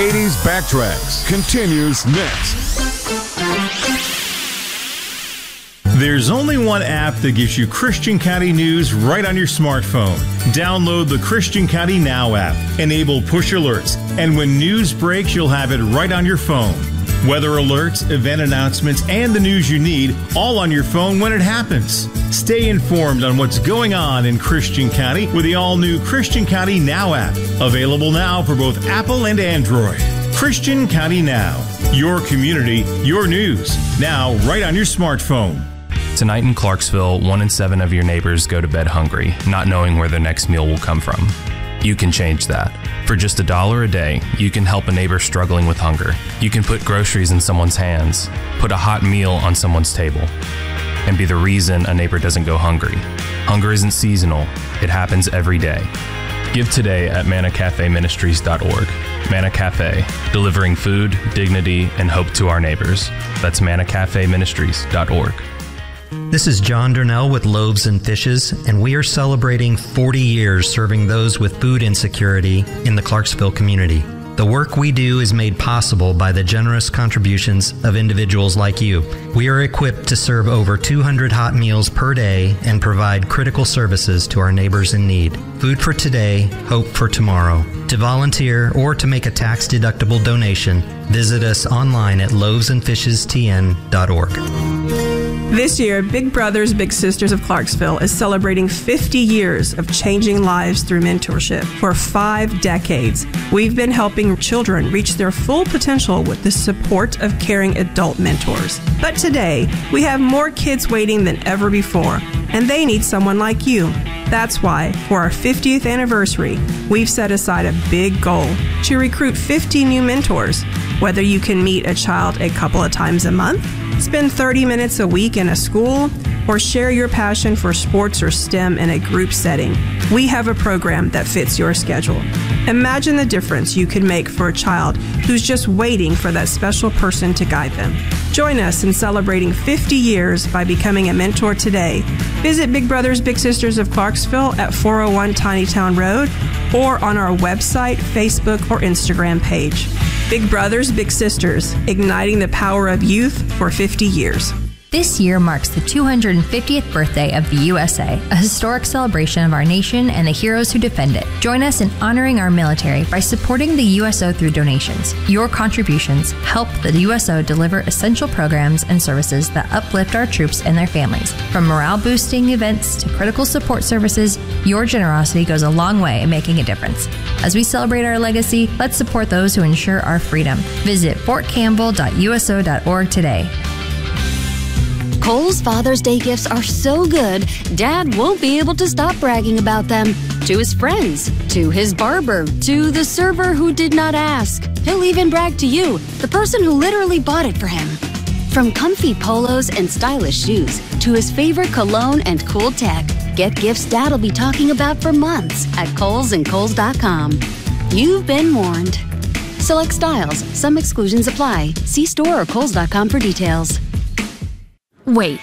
80s Backtracks continues next. There's only one app that gives you Christian County news right on your smartphone. Download the Christian County Now app. Enable push alerts, and when news breaks, you'll have it right on your phone. Weather alerts, event announcements, and the news you need, all on your phone when it happens. Stay informed on what's going on in Christian County with the all-new Christian County Now app. Available now for both Apple and Android. Christian County Now. Your community, your news. Now right on your smartphone. Tonight in Clarksville, 1 in 7 of your neighbors go to bed hungry, not knowing where their next meal will come from. You can change that. For just $1 a day, you can help a neighbor struggling with hunger. You can put groceries in someone's hands, put a hot meal on someone's table, and be the reason a neighbor doesn't go hungry. Hunger isn't seasonal. It happens every day. Give today at manacafeministries.org. Manna Cafe, delivering food, dignity, and hope to our neighbors. That's manacafeministries.org. This is John Durnell with Loaves and Fishes, and we are celebrating 40 years serving those with food insecurity in the Clarksville community. The work we do is made possible by the generous contributions of individuals like you. We are equipped to serve over 200 hot meals per day and provide critical services to our neighbors in need. Food for today, hope for tomorrow. To volunteer or to make a tax-deductible donation, visit us online at loavesandfishestn.org. This year, Big Brothers Big Sisters of Clarksville is celebrating 50 years of changing lives through mentorship. For 5 decades, we've been helping children reach their full potential with the support of caring adult mentors. But today, we have more kids waiting than ever before, and they need someone like you. That's why, for our 50th anniversary, we've set aside a big goal to recruit 50 new mentors. Whether you can meet a child a couple of times a month, spend 30 minutes a week in a school, or share your passion for sports or STEM in a group setting, we have a program that fits your schedule. Imagine the difference you could make for a child who's just waiting for that special person to guide them. Join us in celebrating 50 years by becoming a mentor today. Visit Big Brothers Big Sisters of Clarksville at 401 Tinytown Road or on our website, Facebook, or Instagram page. Big Brothers Big Sisters, igniting the power of youth for 50 years. This year marks the 250th birthday of the USA, a historic celebration of our nation and the heroes who defend it. Join us in honoring our military by supporting the USO through donations. Your contributions help the USO deliver essential programs and services that uplift our troops and their families. From morale-boosting events to critical support services, your generosity goes a long way in making a difference. As we celebrate our legacy, let's support those who ensure our freedom. Visit fortcampbell.uso.org today. Kohl's Father's Day gifts are so good, Dad won't be able to stop bragging about them. To his friends, to his barber, to the server who did not ask. He'll even brag to you, the person who literally bought it for him. From comfy polos and stylish shoes, to his favorite cologne and cool tech, get gifts Dad'll be talking about for months at Kohl's and Kohls.com. You've been warned. Select styles. Some exclusions apply. See store or Kohls.com for details. Wait,